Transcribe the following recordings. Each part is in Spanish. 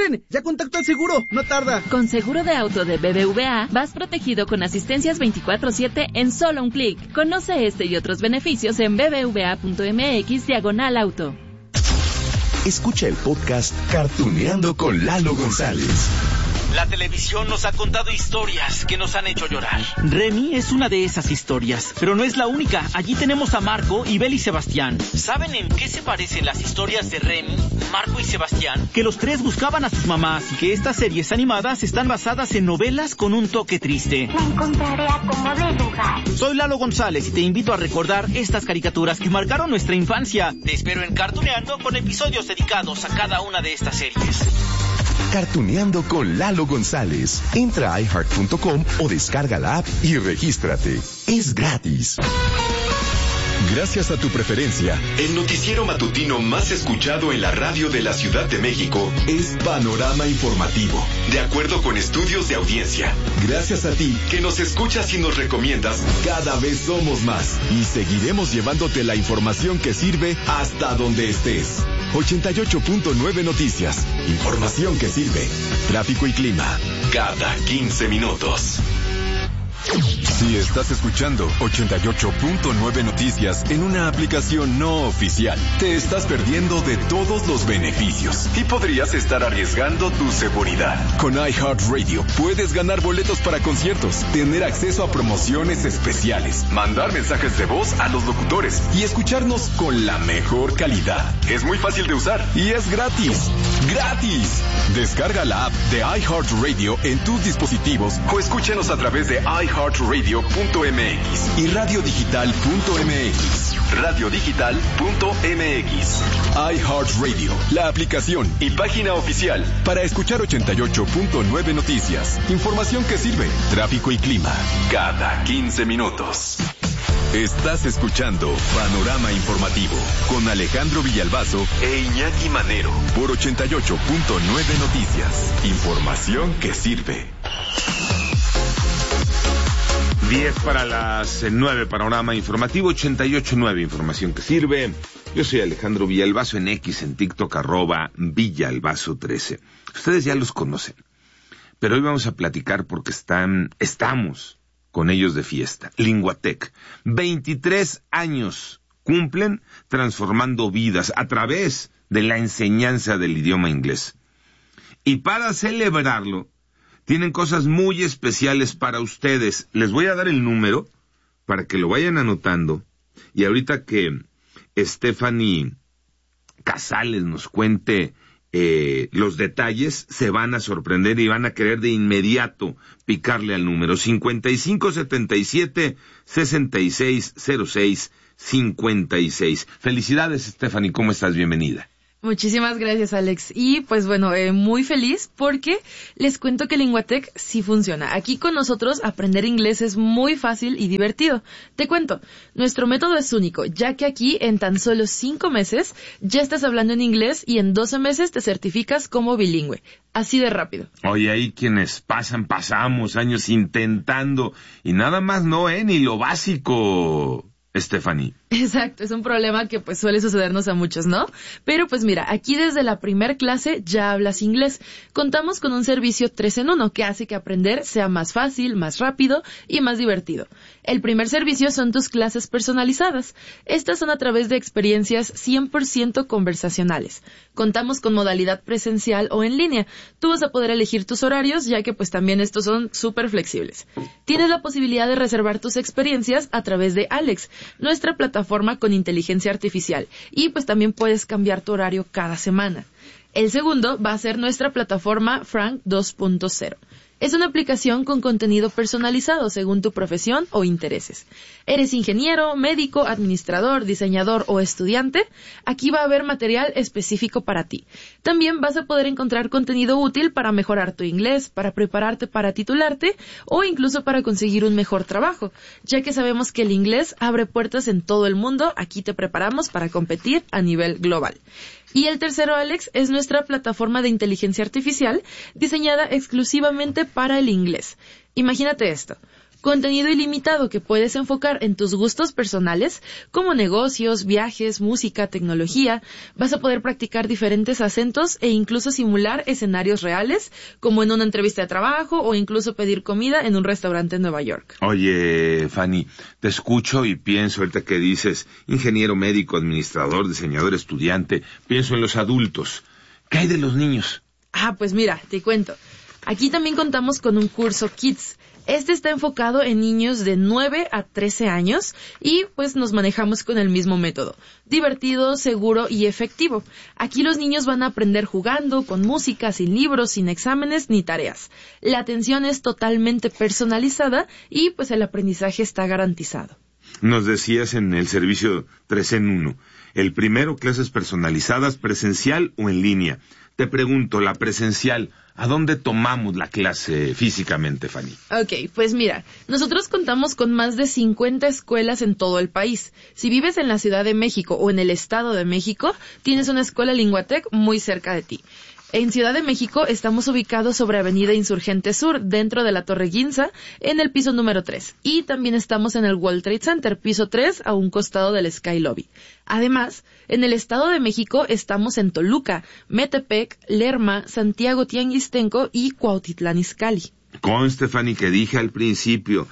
esperen! ¡Ya contacto al seguro! ¡No tarda! Con seguro de auto de BBVA, vas protegido con asistencias 24/7 en solo un clic. Conoce este y otros beneficios en bbva.mx/auto. Escucha el podcast Cartuneando con Lalo González. La televisión nos ha contado historias que nos han hecho llorar. Remy es una de esas historias, pero no es la única. Allí tenemos a Marco, Ibel y Sebastián. ¿Saben en qué se parecen las historias de Remy, Marco y Sebastián? Que los tres buscaban a sus mamás y que estas series animadas están basadas en novelas con un toque triste. La encontraré a como de lugar. Soy Lalo González y te invito a recordar estas caricaturas que marcaron nuestra infancia. Te espero en Cartuneando con episodios dedicados a cada una de estas series. Cartuneando con Lalo González. Entra a iHeart.com o descarga la app y regístrate. Es gratis. Gracias a tu preferencia, el noticiero matutino más escuchado en la radio de la Ciudad de México es Panorama Informativo, de acuerdo con estudios de audiencia. Gracias a ti que nos escuchas y nos recomiendas, cada vez somos más y seguiremos llevándote la información que sirve hasta donde estés. 88.9 Noticias, información que sirve. Tráfico y clima, cada 15 minutos. Si estás escuchando 88.9 Noticias en una aplicación no oficial, te estás perdiendo de todos los beneficios y podrías estar arriesgando tu seguridad. Con iHeartRadio puedes ganar boletos para conciertos, tener acceso a promociones especiales, mandar mensajes de voz a los locutores y escucharnos con la mejor calidad. Es muy fácil de usar y es gratis. ¡Gratis! Descarga la app de iHeartRadio en tus dispositivos o escúchanos a través de iHeartRadio.mx y radiodigital.mx. Radiodigital.mx. iHeartRadio, la aplicación y página oficial para escuchar 88.9 Noticias. Información que sirve. Tráfico y clima, cada 15 minutos. Estás escuchando Panorama Informativo con Alejandro Villalbazo e Iñaki Manero por 88.9 Noticias. Información que sirve. 10 para las 9, Panorama Informativo, 88.9, información que sirve. Yo soy Alejandro Villalbazo en X, en TikTok, @Villalbazo13. Ustedes ya los conocen, pero hoy vamos a platicar porque estamos con ellos de fiesta. Linguatec, 23 años cumplen transformando vidas a través de la enseñanza del idioma inglés. Y para celebrarlo, tienen cosas muy especiales para ustedes. Les voy a dar el número para que lo vayan anotando. Y ahorita que Stephanie Casales nos cuente los detalles, se van a sorprender y van a querer de inmediato picarle al número 5577-6606-56. Felicidades, Stephanie, ¿cómo estás? Bienvenida. Muchísimas gracias, Alex. Y pues bueno, muy feliz porque les cuento que Linguatec sí funciona. Aquí con nosotros aprender inglés es muy fácil y divertido. Te cuento, nuestro método es único, ya que aquí en tan solo 5 meses ya estás hablando en inglés y en 12 meses te certificas como bilingüe. Así de rápido. Oye, ahí quienes pasamos años intentando y nada más no, ni lo básico, Stephanie. Exacto, es un problema que pues suele sucedernos a muchos, ¿no? Pero pues mira, aquí desde la primer clase ya hablas inglés. Contamos con un servicio 3 en 1 que hace que aprender sea más fácil, más rápido y más divertido. El primer servicio son tus clases personalizadas. Estas son a través de experiencias 100% conversacionales. Contamos con modalidad presencial o en línea. Tú vas a poder elegir tus horarios, ya que pues también estos son súper flexibles. Tienes la posibilidad de reservar tus experiencias a través de Alex, nuestra plataforma con inteligencia artificial, y pues también puedes cambiar tu horario cada semana. El segundo va a ser nuestra plataforma Frank 2.0. Es una aplicación con contenido personalizado según tu profesión o intereses. ¿Eres ingeniero, médico, administrador, diseñador o estudiante? Aquí va a haber material específico para ti. También vas a poder encontrar contenido útil para mejorar tu inglés, para prepararte para titularte o incluso para conseguir un mejor trabajo, ya que sabemos que el inglés abre puertas en todo el mundo. Aquí te preparamos para competir a nivel global. Y el tercero, Alex, es nuestra plataforma de inteligencia artificial diseñada exclusivamente para el inglés. Imagínate esto. contenido ilimitado que puedes enfocar en tus gustos personales, como negocios, viajes, música, tecnología. Vas a poder practicar diferentes acentos e incluso simular escenarios reales, como en una entrevista de trabajo o incluso pedir comida en un restaurante en Nueva York. Oye, Fanny, te escucho y pienso ahorita que dices ingeniero, médico, administrador, diseñador, estudiante, pienso en los adultos. ¿Qué hay de los niños? Pues mira, te cuento. Aquí también contamos con un curso Kids. Este está enfocado en niños de 9 a 13 años y pues nos manejamos con el mismo método. Divertido, seguro y efectivo. Aquí los niños van a aprender jugando, con música, sin libros, sin exámenes ni tareas. La atención es totalmente personalizada y pues el aprendizaje está garantizado. Nos decías en el servicio 3 en 1. El primero, clases personalizadas, presencial o en línea. Te pregunto, la presencial, ¿a dónde tomamos la clase físicamente, Fanny? Ok, pues mira, nosotros contamos con más de 50 escuelas en todo el país. Si vives en la Ciudad de México o en el Estado de México, tienes una escuela Linguatec muy cerca de ti. En Ciudad de México estamos ubicados sobre Avenida Insurgente Sur, dentro de la Torre Ginza, en el piso número 3. Y también estamos en el World Trade Center, piso 3, a un costado del Sky Lobby. Además, en el Estado de México estamos en Toluca, Metepec, Lerma, Santiago Tianguistenco y Cuautitlán Izcalli. Conste, Fanny, que dije al principio,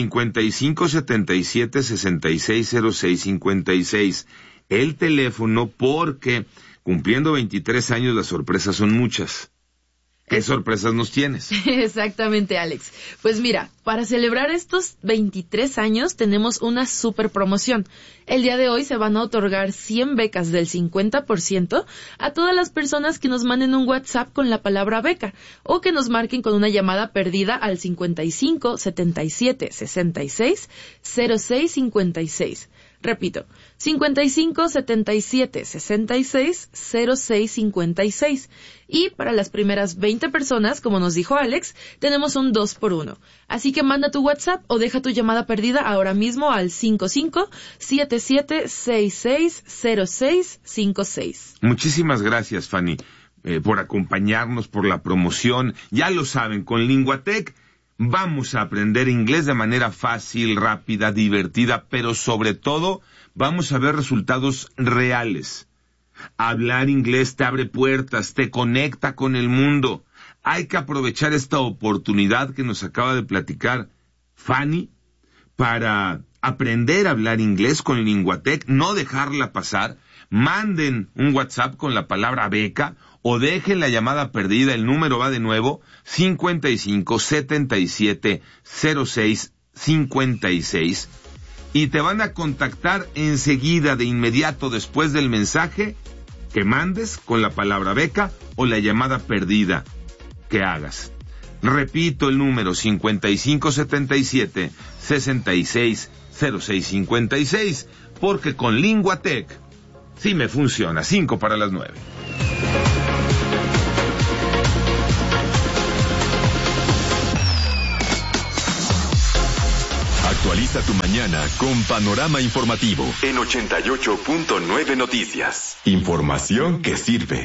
5577-660656, el teléfono, porque cumpliendo 23 años las sorpresas son muchas. ¿Qué sorpresas nos tienes? Exactamente, Alex. Pues mira, para celebrar estos 23 años tenemos una super promoción. El día de hoy se van a otorgar 100 becas del 50% a todas las personas que nos manden un WhatsApp con la palabra beca o que nos marquen con una llamada perdida al 55 77 66 06 56. Repito, 55 77 66 06 56. Y para las primeras 20 personas, como nos dijo Alex, tenemos un 2x1. Así que manda tu WhatsApp o deja tu llamada perdida ahora mismo al 55 77 66 06 56. Muchísimas gracias, Fanny, por acompañarnos, por la promoción. Ya lo saben, con Linguatec vamos a aprender inglés de manera fácil, rápida, divertida, pero sobre todo vamos a ver resultados reales. Hablar inglés te abre puertas, te conecta con el mundo. Hay que aprovechar esta oportunidad que nos acaba de platicar Fanny para aprender a hablar inglés con Linguatec, no dejarla pasar. Manden un WhatsApp con la palabra beca o dejen la llamada perdida. El número va de nuevo, 55 77 06 56. Y te van a contactar enseguida, de inmediato, después del mensaje que mandes con la palabra beca o la llamada perdida que hagas. Repito el número, 55 77 66 06 56, porque con Linguatec sí me funciona. 5 para las 9. Actualiza tu mañana con Panorama Informativo en 88.9 Noticias. Información que sirve.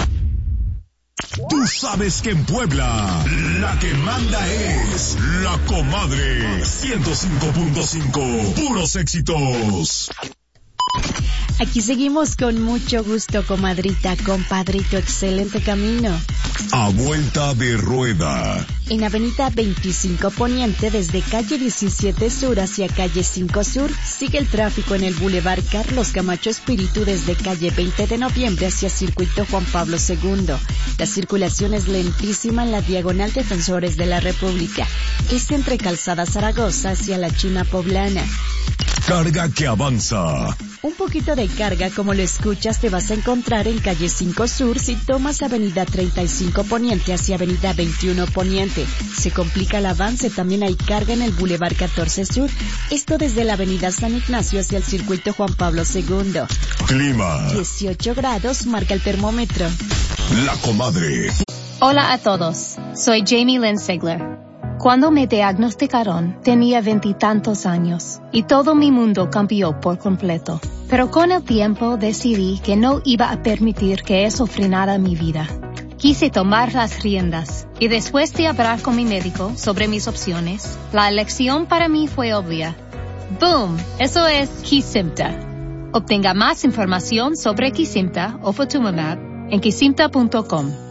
Tú sabes que en Puebla la que manda es La Comadre 105.5. Puros éxitos. Aquí seguimos con mucho gusto, comadrita, compadrito, excelente camino. A vuelta de rueda. En Avenida 25 Poniente, desde calle 17 Sur hacia calle 5 Sur, sigue el tráfico en el Boulevard Carlos Camacho Espíritu desde calle 20 de Noviembre hacia Circuito Juan Pablo II. La circulación es lentísima en la diagonal Defensores de la República. Es entre Calzada Zaragoza hacia la China Poblana. Carga que avanza. Un poquito de carga, como lo escuchas, te vas a encontrar en calle 5 Sur si tomas Avenida 35 Poniente hacia Avenida 21 Poniente. Se complica el avance, también hay carga en el Boulevard 14 Sur, esto desde la Avenida San Ignacio hacia el Circuito Juan Pablo II. Clima. 18 grados marca el termómetro. La Comadre. Hola a todos, soy Jamie Lynn Sigler. Cuando me diagnosticaron, tenía 20 y tantos años y todo mi mundo cambió por completo. Pero con el tiempo decidí que no iba a permitir que eso frenara mi vida. Quise tomar las riendas y después de hablar con mi médico sobre mis opciones, la elección para mí fue obvia. ¡Boom! Eso es Kesimpta. Obtenga más información sobre Kesimpta o Ofatumumab en kesimpta.com.